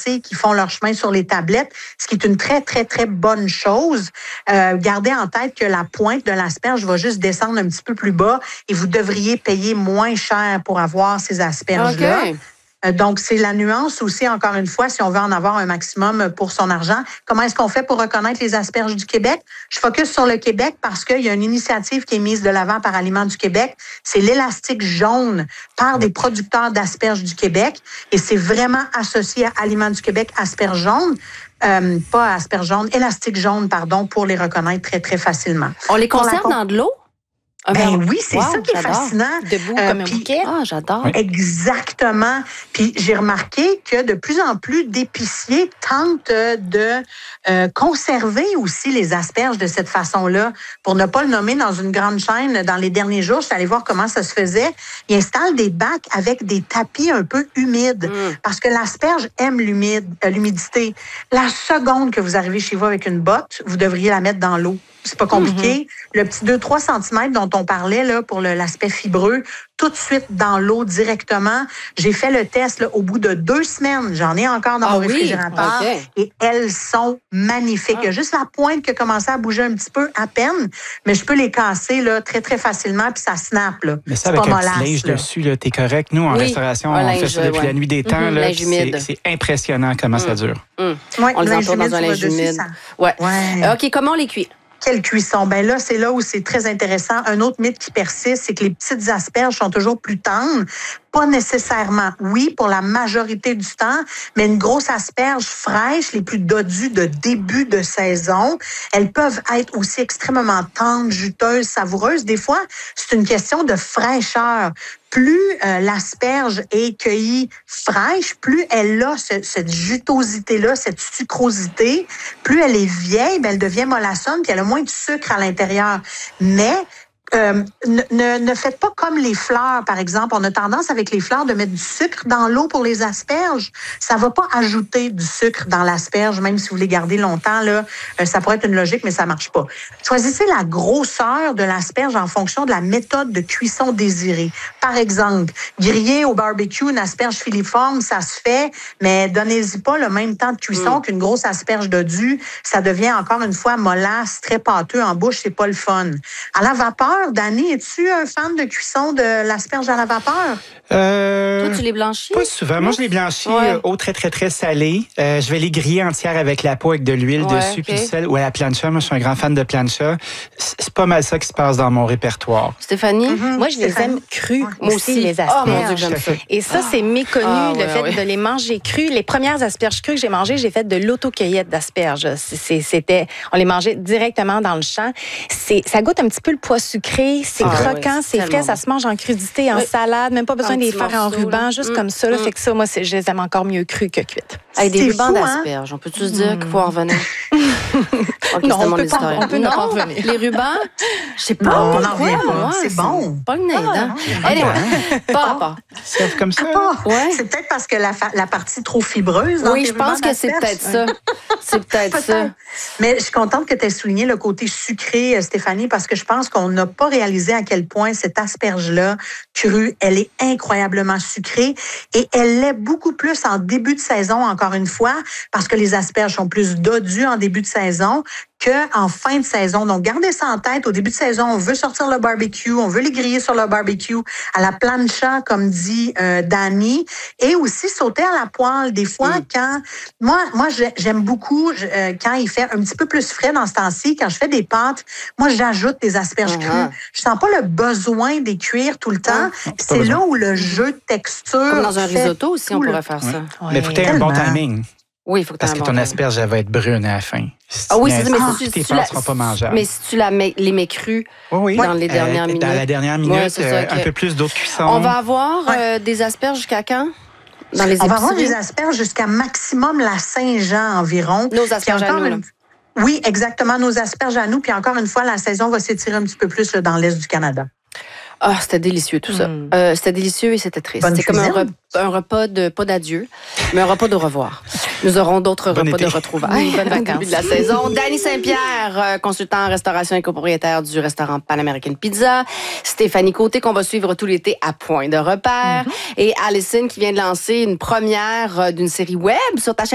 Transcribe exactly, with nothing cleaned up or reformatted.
glacés qui font leur chemin sur les tablettes, ce qui est une très, très, très bonne chose. Euh, gardez en tête que la pointe de l'asperge va juste descendre un petit peu plus bas et vous devriez payer moins cher pour avoir ces asperges-là. Okay. Donc, c'est la nuance aussi, encore une fois, si on veut en avoir un maximum pour son argent. Comment est-ce qu'on fait pour reconnaître les asperges du Québec? Je focus sur le Québec parce qu'il y a une initiative qui est mise de l'avant par Aliments du Québec. C'est l'élastique jaune par des producteurs d'asperges du Québec. Et c'est vraiment associé à Aliments du Québec, asperges jaunes. Euh, pas asperges jaunes, élastique jaune, pardon, pour les reconnaître très, très facilement. On les conserve la... dans de l'eau? Ah, ben oui, c'est wow, ça qui est j'adore. fascinant. Debout euh, comme un bouquet. Ah, j'adore. Oui. Exactement. Puis j'ai remarqué que de plus en plus d'épiciers tentent de euh, conserver aussi les asperges de cette façon-là. Pour ne pas le nommer dans une grande chaîne, dans les derniers jours, je suis allée voir comment ça se faisait. Ils installent des bacs avec des tapis un peu humides mm. parce que l'asperge aime l'humide, euh, l'humidité. La seconde que vous arrivez chez vous avec une botte, vous devriez la mettre dans l'eau. C'est pas compliqué. Mm-hmm. Le petit deux à trois centimètres dont on parlait là, pour le, l'aspect fibreux, tout de suite dans l'eau directement. J'ai fait le test là, au bout de deux semaines. J'en ai encore dans ah mon oui? réfrigérateur. Okay. Et elles sont magnifiques. Ah. Il y a juste la pointe qui a commencé à bouger un petit peu à peine, mais je peux les casser là, très, très facilement, puis ça snap. Là. Mais ça, avec un petit linge là. dessus, là, t'es correct. Nous, en oui. restauration, un on linge, fait ça depuis ouais. la nuit des temps. Mm-hmm. Là, c'est, c'est impressionnant comment mm. ça dure. Mm. Ouais, on les entoure dans un linge humide. Ouais. Ouais. OK, comment on les cuit? Quelle cuisson? Ben là, c'est là où c'est très intéressant. Un autre mythe qui persiste, c'est que les petites asperges sont toujours plus tendres. Pas nécessairement. Oui, pour la majorité du temps, mais une grosse asperge fraîche, les plus dodues de début de saison, elles peuvent être aussi extrêmement tendres, juteuses, savoureuses. Des fois, c'est une question de fraîcheur. Plus euh, l'asperge est cueillie fraîche, plus elle a ce, cette jutosité-là, cette sucrosité. Plus elle est vieille, ben, elle devient mollassonne, puis elle a moins de sucre à l'intérieur. Mais Euh, ne, ne, ne faites pas comme les fleurs, par exemple. On a tendance avec les fleurs de mettre du sucre dans l'eau pour les asperges. Ça va pas ajouter du sucre dans l'asperge, même si vous les gardez longtemps. Là, euh, ça pourrait être une logique, mais ça marche pas. Choisissez la grosseur de l'asperge en fonction de la méthode de cuisson désirée. Par exemple, griller au barbecue une asperge filiforme, ça se fait, mais donnez-y pas le même temps de cuisson mmh. qu'une grosse asperge dodue. Ça devient encore une fois mollasse, très pâteux en bouche, c'est pas le fun. À la vapeur, Dani, es-tu un fan de cuisson de l'asperge à la vapeur? Euh, Toi, tu les blanchis? Pas souvent. Moi, je les blanchis ouais. au très, très, très salé. Euh, je vais les griller entières avec la peau, avec de l'huile ouais, dessus, okay. puis du sel. Ou à la plancha. Moi, je suis un grand fan de plancha. C'est pas mal ça qui se passe dans mon répertoire. Stéphanie? Mm-hmm. Moi, je les Stéphanie? aime crus. Ouais. Moi aussi, les asperges. Oh, mon Dieu, j'aime ça. Et ça, c'est méconnu, ah, le ouais, fait ouais. de les manger crus. Les premières asperges crues que j'ai mangées, j'ai fait de l'autocueillette d'asperges. C'est, c'était, on les mangeait directement dans le champ. C'est, ça goûte un petit peu le pois sucré. C'est ah, croquant, ouais, c'est frais, bon. Ça se mange en crudité, en oui. salade, même pas besoin de les faire en ruban, juste mmh. comme ça. Là, mmh. Fait que ça, moi, c'est, je les aime encore mieux crus que cuites. Avec des rubans d'asperges, on peut-tu se dire mmh. qu'il faut en revenir? Okay, non, on peut, pas, on peut non, ne pas en revenir. Les rubans, je sais pas. Non, on n'en revient pas. C'est bon. Pas une aide, hein? Pas à part. C'est comme ça. Ouais. C'est peut-être parce que la, fa- la partie trop fibreuse. Oui, je pense que c'est peut-être ça. C'est peut-être, peut-être ça. Mais je suis contente que tu aies souligné le côté sucré, Stéphanie, parce que je pense qu'on n'a pas réalisé à quel point cette asperge-là, crue, elle est incroyablement sucrée et elle l'est beaucoup plus en début de saison, encore une fois, parce que les asperges sont plus dodues en début de saison qu'en fin de saison. Donc, gardez ça en tête. Au début de saison, on veut sortir le barbecue, on veut les griller sur le barbecue, à la plancha, comme dit euh, Dani, et aussi sauter à la poêle. Des fois, mm. quand... Moi, moi j'aime beaucoup euh, quand il fait un petit peu plus frais dans ce temps-ci, quand je fais des pâtes, moi, j'ajoute des asperges mm-hmm. crues. Je sens pas le besoin d'y cuire tout le temps. Mm. C'est là où le jeu de texture... Comme dans un risotto aussi, on pourrait faire ouais. ça. Ouais. Mais il faut que tu aies un bon timing. Oui, il faut que Parce que ton asperge, elle va être brune à la fin. Si ah oui, c'est ça, mais si tes tu pâtes ne seront pas mangeables. Mais si tu la mets, les mets crus oui, oui. dans les dernières euh, minutes. Dans la dernière minute, ouais, euh, okay. un peu plus d'eau de cuisson. On va avoir ouais. euh, des asperges jusqu'à quand? Dans les On va avoir des asperges jusqu'à maximum la Saint-Jean environ. Nos asperges à nous, une... Oui, exactement, nos asperges à nous. Puis encore une fois, la saison va s'étirer un petit peu plus là, dans l'Est du Canada. Ah, oh, c'était délicieux tout ça. Mm. Euh, c'était délicieux et c'était triste. Bonne c'était cuisine. Comme un, re- un repas de pas d'adieu, mais un repas de revoir. Nous aurons d'autres bon repas été. De retrouvailles. Bonnes vacances. Début de la saison. Dani Saint-Pierre, consultant en restauration et copropriétaire du restaurant Pan American Pizza. Stéphanie Côté, qu'on va suivre tout l'été à Point de repère. Mm-hmm. Et Alison, qui vient de lancer une première d'une série web sur ta chaîne.